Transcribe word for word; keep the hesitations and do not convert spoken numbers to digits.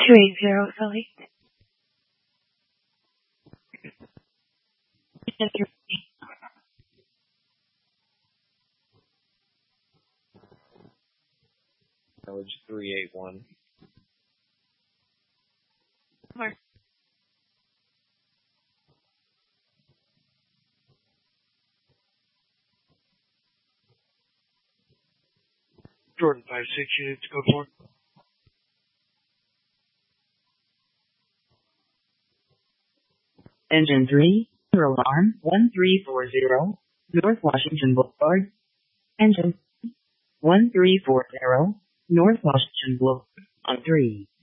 two eight zero, Philly. Village three eight one. Mark. Jordan five six units, code four. Engine three, alarm one three four zero, North Washington Boulevard. Engine one three four zero, North Washington Boulevard on three.